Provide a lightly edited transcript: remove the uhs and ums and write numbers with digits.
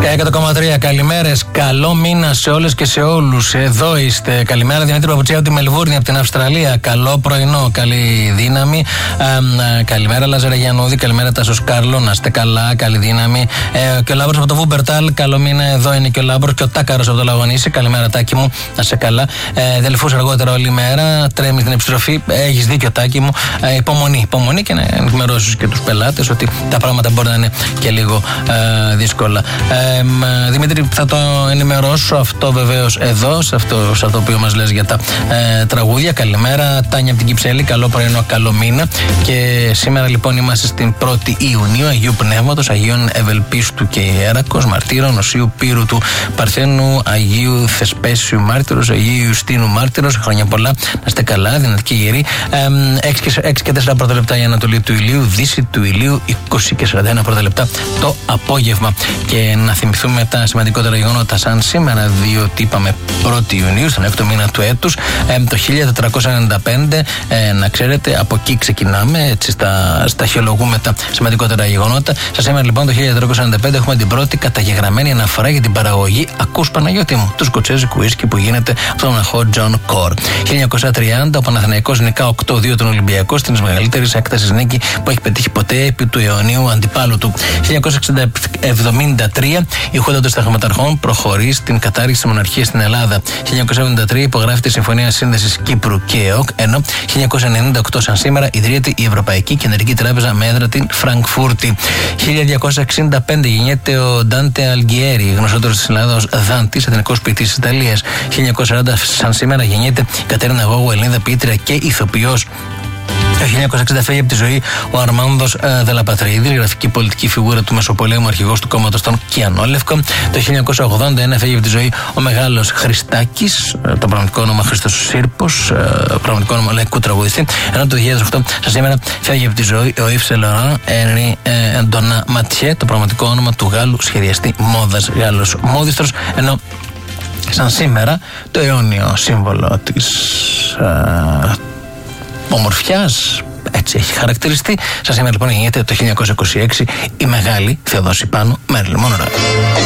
100,3. Καλημέρες, καλό μήνα σε όλες και σε όλους. Εδώ είστε. Καλημέρα, Δημήτρη Παπουτσιά από τη Μελβούρνη, από την Αυστραλία. Καλό πρωινό, καλή δύναμη. Καλημέρα, Λάζαρα Γιαννούδη. Καλημέρα, Τάσος Κάρλο. Να είστε καλά, καλή δύναμη. Και ο Λάμπρος από το Βούμπερταλ. Καλό μήνα, εδώ είναι και ο Λάμπρος. Και ο Τάκαρος από το Λαγονίσι. Καλημέρα, Τάκη μου. Να είστε καλά. Δελφούς αργότερα όλη μέρα. Τρέμει την επιστροφή. Έχεις δίκιο, Τάκη μου. Υπομονή και να ενημερώσεις και τους πελάτες ότι τα πράγματα μπορεί να είναι και λίγο δύσκολα. Δημήτρη, θα το ενημερώσω αυτό βεβαίως εδώ, σε αυτό το οποίο μας λες για τα τραγούδια. Καλημέρα, Τάνια από την Κυψέλη. Καλό πρωινό, καλό μήνα. Και σήμερα λοιπόν είμαστε στην 1η Ιουνίου, Αγίου Πνεύματος, Αγίων Ευελπίστου και Ιέρακος, Μαρτύρων, Οσίου Πύρου του Παρθένου, Αγίου Θεσπέσιου Μάρτυρος, Αγίου Ιουστίνου Μάρτυρος. Χρόνια πολλά, να είστε καλά, δυνατική γερή. 6 και 4 πρώτα λεπτά η Ανατολή του ηλίου, Δύση του ηλίου, 20 και 41 πρώτα λεπτά το απόγευμα. Και να θυμηθούμε τα σημαντικότερα γεγονότα σαν σήμερα, διότι είπαμε 1η Ιουνίου, στον 6ο μήνα του έτους, το 1495, να ξέρετε, από εκεί ξεκινάμε, έτσι στα χειολογούμε τα σημαντικότερα γεγονότα. Σας σήμερα λοιπόν το 1495 έχουμε την πρώτη καταγεγραμμένη αναφορά για την παραγωγή, ακούς Παναγιώτη μου, του σκοτσέζικου ουίσκι που γίνεται από τον μοναχό Τζον Κορ. 1930 ο Παναθηναϊκός νικά 8-2 τον Ολυμπιακό στην μεγαλύτερη έκταση νίκη που έχει πετύχει ποτέ επί του αιωνίου αντιπάλου του. 1973 η Χούντα των Σταγματαρχών προχωρεί στην κατάργηση της μοναρχίας στην Ελλάδα. 1973 υπογράφει τη Συμφωνία Σύνδεσης Κύπρου και ΕΟΚ, ενώ 1998 σαν σήμερα ιδρύεται η Ευρωπαϊκή Κεντρική Τράπεζα με έδρα την Φραγκφούρτη. 1265 γεννιέται ο Ντάντε Αλγκιέρι, γνωστότερος της Ελλάδας ως Δάντης, εθνικός ποιητής της Ιταλίας. 1940 σαν σήμερα γεννιέται η Κατερίνα Γόγου, Ελληνίδα ποιήτρια και ηθοποιός. Το 1960 φεύγει από τη ζωή ο Αρμάνδος Δελαπατρίδης, γραφική πολιτική φιγούρα του Μεσοπολέμου, αρχηγός του κόμματος των Κιανόλευκων. Το 1981 φεύγει από τη ζωή ο Μεγάλος Χριστάκης, το πραγματικό όνομα Χριστός Σύρπος, πραγματικό όνομα λαϊκού τραγουδιστή. Ενώ το 2008 σαν σήμερα φεύγει από τη ζωή ο Ιβ Σεν Λοράν Ενρί Ντονά Ματιέ, το πραγματικό όνομα του Γάλλου σχεδιαστή μόδας, Γάλλος μόδιστρος. Ενώ σαν σήμερα το αιώνιο σύμβολο της ομορφιάς, έτσι έχει χαρακτηριστεί. Σας σήμερα λοιπόν γεννιέται το 1926 η μεγάλη Θεοδόση Πάνου Μέριλιν Μονρόε.